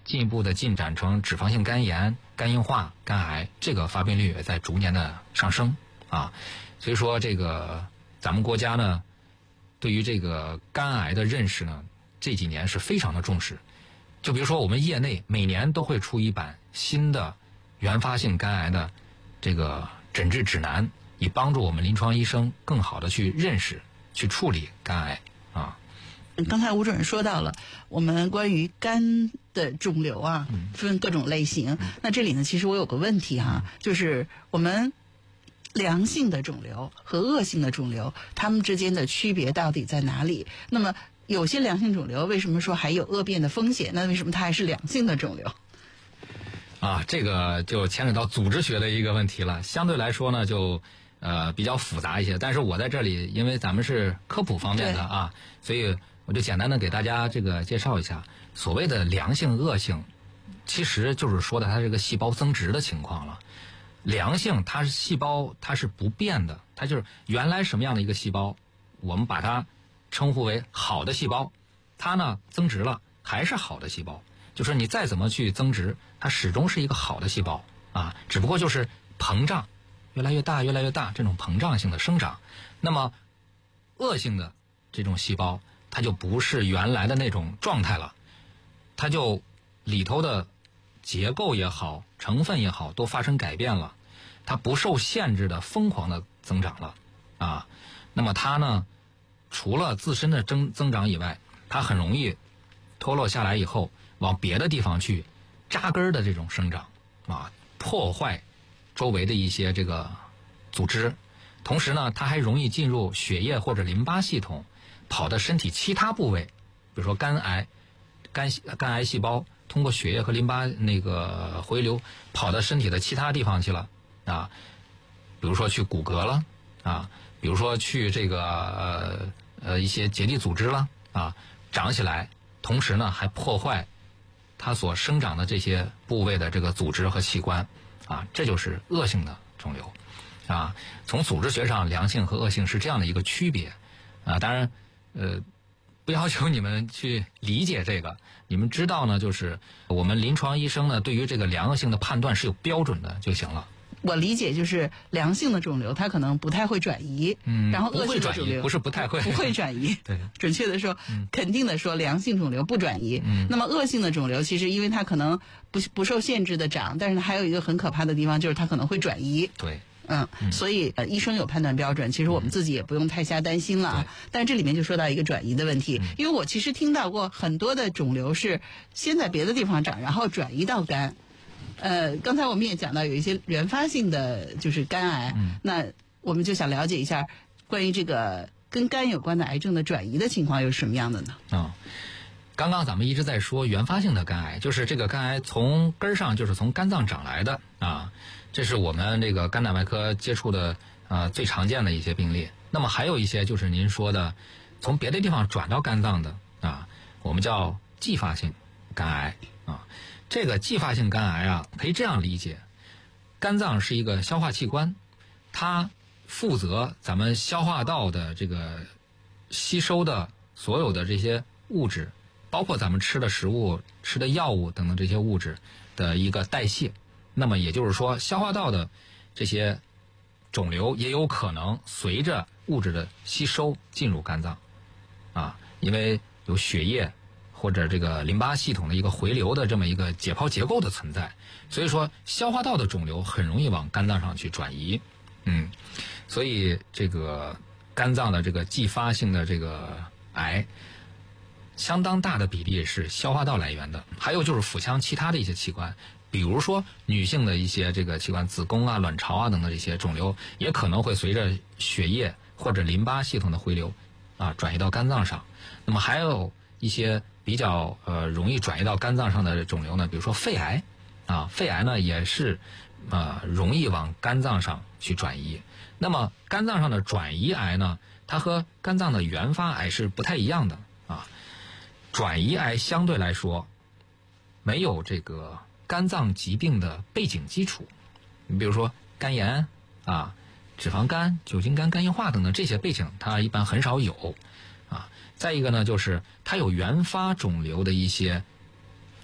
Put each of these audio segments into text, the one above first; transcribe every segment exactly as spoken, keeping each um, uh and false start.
进一步的进展成脂肪性肝炎、肝硬化、肝癌，这个发病率也在逐年的上升啊。所以说这个咱们国家呢，对于这个肝癌的认识呢，这几年是非常的重视。就比如说我们业内每年都会出一版新的原发性肝癌的这个诊治指南，以帮助我们临床医生更好的去认识、去处理肝癌啊。 刚才吴主任说到了我们关于肝的肿瘤啊，分各种类型。嗯、那这里呢，其实我有个问题哈，就是我们良性的肿瘤和恶性的肿瘤，它们之间的区别到底在哪里？那么有些良性肿瘤为什么说还有恶变的风险？那为什么它还是良性的肿瘤？ 啊，这个就牵扯到组织学的一个问题了，相对来说呢，就呃比较复杂一些。但是我在这里，因为咱们是科普方面的啊，所以我就简单的给大家这个介绍一下，所谓的良性、恶性，其实就是说的它这个细胞增殖的情况了。良性它是细胞，它是不变的，它就是原来什么样的一个细胞，我们把它称呼为好的细胞，它呢增殖了还是好的细胞，就是你再怎么去增殖，它始终是一个好的细胞啊，只不过就是膨胀，越来越大越来越大，这种膨胀性的生长。那么恶性的这种细胞，它就不是原来的那种状态了，它就里头的结构也好，成分也好，都发生改变了，它不受限制的疯狂的增长了啊。那么它呢，除了自身的增增长以外，它很容易脱落下来以后，往别的地方去扎根的这种生长啊，破坏周围的一些这个组织。同时呢，它还容易进入血液或者淋巴系统，跑到身体其他部位，比如说肝癌、肝肝癌细胞通过血液和淋巴那个回流跑到身体的其他地方去了啊，比如说去骨骼了啊，比如说去这个呃呃一些结缔组织了啊，长起来，同时呢还破坏它所生长的这些部位的这个组织和器官啊，这就是恶性的肿瘤啊。从组织学上，良性和恶性是这样的一个区别啊。当然呃不要求你们去理解这个，你们知道呢，就是我们临床医生呢对于这个良恶性的判断是有标准的就行了。 我理解就是良性的肿瘤它可能不太会转移，嗯，然后恶性的肿瘤不是不太会， 不会转移， 对， 准确的说，嗯、肯定的说，良性肿瘤不转移。 嗯， 那么恶性的肿瘤其实因为它可能不不受限制的长，但是还有一个很可怕的地方就是它可能会转移。 对。 嗯，所以呃，医生有判断标准，其实我们自己也不用太瞎担心了啊。但是这里面就说到一个转移的问题，因为我其实听到过很多的肿瘤是先在别的地方长，然后转移到肝。呃，刚才我们也讲到有一些原发性的就是肝癌，嗯、那我们就想了解一下关于这个跟肝有关的癌症的转移的情况又是什么样的呢？ 啊、哦，刚刚咱们一直在说原发性的肝癌，就是这个肝癌从根儿上就是从肝脏长来的啊。这是我们这个肝胆外科接触的呃最常见的一些病例。那么还有一些就是您说的从别的地方转到肝脏的啊，我们叫继发性肝癌啊。这个继发性肝癌啊，可以这样理解，肝脏是一个消化器官，它负责咱们消化道的这个吸收的所有的这些物质，包括咱们吃的食物、吃的药物等等这些物质的一个代谢。那么也就是说，消化道的这些肿瘤也有可能随着物质的吸收进入肝脏啊，因为有血液或者这个淋巴系统的一个回流的这么一个解剖结构的存在，所以说消化道的肿瘤很容易往肝脏上去转移。嗯，所以这个肝脏的这个继发性的这个癌，相当大的比例是消化道来源的，还有就是腹腔其他的一些器官。比如说女性的一些这个器官，子宫啊、卵巢啊等等这些肿瘤，也可能会随着血液或者淋巴系统的回流啊转移到肝脏上。那么还有一些比较呃容易转移到肝脏上的肿瘤呢，比如说肺癌啊，肺癌呢也是呃容易往肝脏上去转移。那么肝脏上的转移癌呢，它和肝脏的原发癌是不太一样的啊。转移癌相对来说没有这个肝脏疾病的背景基础，你比如说肝炎啊、脂肪肝、酒精肝、肝硬化等等这些背景，它一般很少有啊。再一个呢，就是它有原发肿瘤的一些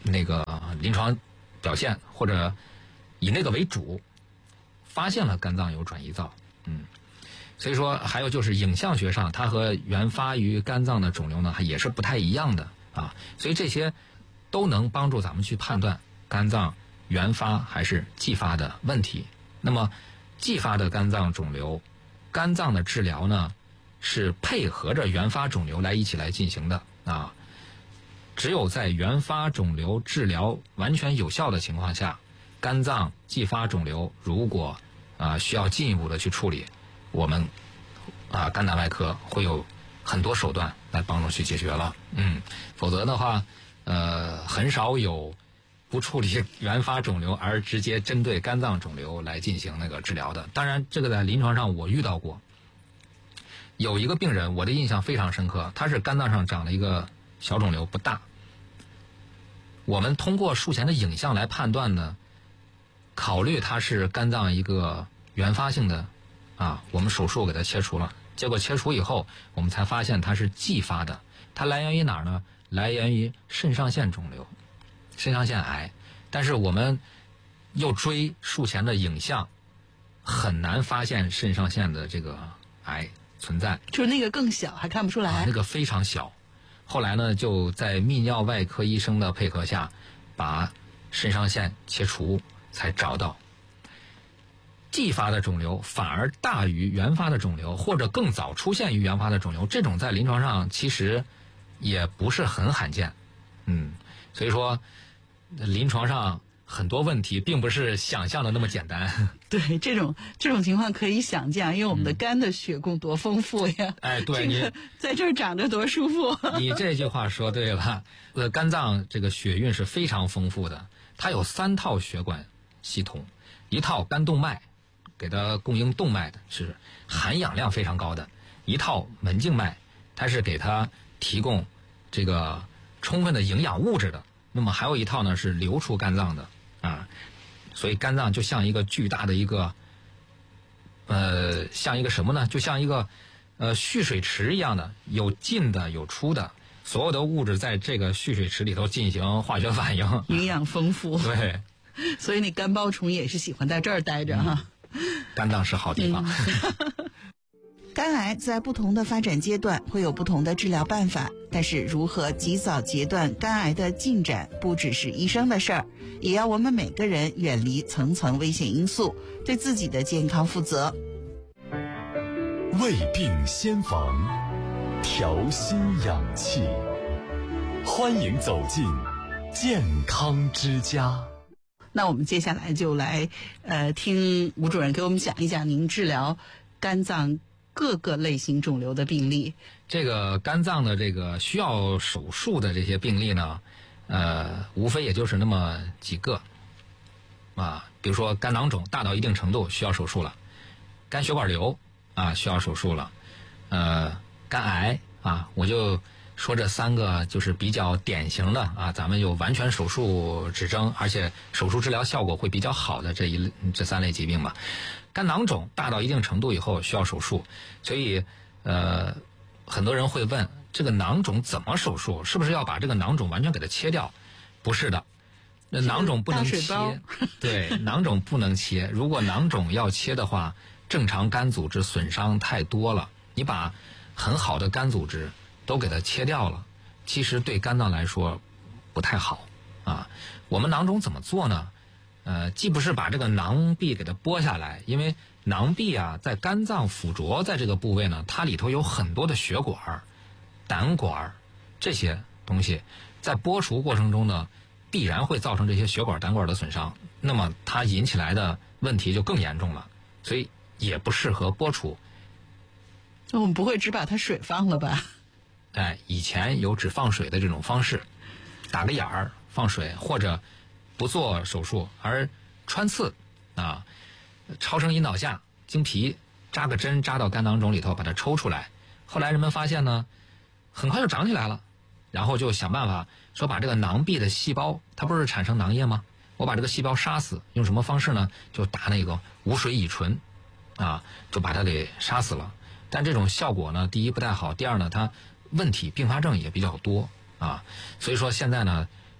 那个临床表现，或者以那个为主，发现了肝脏有转移灶。嗯，所以说还有就是影像学上，它和原发于肝脏的肿瘤呢，也是不太一样的啊。所以这些都能帮助咱们去判断肝脏原发还是继发的问题。那么继发的肝脏肿瘤，肝脏的治疗呢是配合着原发肿瘤来一起来进行的啊。只有在原发肿瘤治疗完全有效的情况下，肝脏继发肿瘤如果啊需要进一步的去处理，我们啊肝胆外科会有很多手段来帮助去解决了。嗯，否则的话，呃，很少有不处理原发肿瘤而直接针对肝脏肿瘤来进行那个治疗的。当然，这个在临床上我遇到过，有一个病人，我的印象非常深刻，他是肝脏上长了一个小肿瘤，不大。我们通过术前的影像来判断呢，考虑它是肝脏一个原发性的啊，我们手术给它切除了。结果切除以后，我们才发现它是继发的。它来源于哪儿呢？来源于肾上腺肿瘤、肾上腺癌。但是我们又追术前的影像，很难发现肾上腺的这个癌存在。 就是那个更小，还看不出来。 啊，那个非常小。后来呢，就在泌尿外科医生的配合下，把肾上腺切除，才找到。继发的肿瘤反而大于原发的肿瘤，或者更早出现于原发的肿瘤，这种在临床上其实也不是很罕见。嗯，所以说临床上很多问题并不是想象的那么简单。 对，这种这种情况可以想见，因为我们的肝的血供多丰富呀！ 嗯、哎，对， 这个、你在这儿长着多舒服。 你这句话说对了，呃，肝脏这个血运是非常丰富的，它有三套血管系统，一套肝动脉，给它供应动脉的，是含氧量非常高的；一套门静脉，它是给它提供这个充分的营养物质的。那么还有一套呢是流出肝脏的啊。所以肝脏就像一个巨大的一个，呃，像一个什么呢？就像一个，呃，蓄水池一样的，有进的有出的，所有的物质在这个蓄水池里头进行化学反应， 营养丰富。 对， 所以你肝包虫也是喜欢在这儿待着哈。 嗯、肝脏是好地方。 嗯肝癌在不同的发展阶段会有不同的治疗办法，但是如何及早截断肝癌的进展，不只是医生的事儿，也要我们每个人远离层层危险因素，对自己的健康负责。 未病先防，调心养气，欢迎走进健康之家。 那我们接下来就来呃听吴主任给我们讲一讲您治疗肝脏各个类型肿瘤的病例。 这个肝脏的这个需要手术的这些病例呢，呃，无非也就是那么几个啊，比如说肝囊肿大到一定程度需要手术了，肝血管瘤啊需要手术了，呃，肝癌啊，我就说这三个就是比较典型的啊，咱们有完全手术指征，而且手术治疗效果会比较好的这一这三类疾病吧。肝囊肿大到一定程度以后需要手术，所以呃，很多人会问，这个囊肿怎么手术？是不是要把这个囊肿完全给它切掉？不是的，那囊肿不能切。对，囊肿不能切。如果囊肿要切的话，正常肝组织损伤太多了，你把很好的肝组织都给它切掉了，其实对肝脏来说不太好啊。我们囊肿怎么做呢？呃，既不是把这个囊壁给它剥下来，因为囊壁啊，在肝脏附着在这个部位呢，它里头有很多的血管、胆管这些东西，在剥除过程中呢，必然会造成这些血管、胆管的损伤，那么它引起来的问题就更严重了，所以也不适合剥除。 我们不会只把它水放了吧？ 哎，以前有只放水的这种方式，打个眼儿放水，或者不做手术而穿刺啊，超声引导下经皮扎个针扎到肝囊肿里头，把它抽出来。后来人们发现呢，很快就长起来了，然后就想办法说把这个囊壁的细胞，它不是产生囊液吗？我把这个细胞杀死，用什么方式呢？就打那个无水乙醇啊，就把它给杀死了。但这种效果呢，第一不太好，第二呢，它问题并发症也比较多啊。所以说现在呢，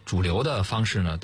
主流的方式呢。